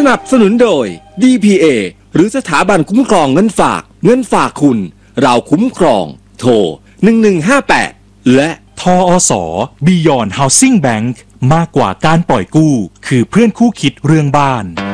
นับสนุนโดย DPA หรือสถาบันคุ้มครองเงินฝากคุณเราคุ้มครองโทร1158และทอส. Beyond Housing Bank มากกว่าการปล่อยกู้คือเพื่อนคู่คิดเรื่องบ้าน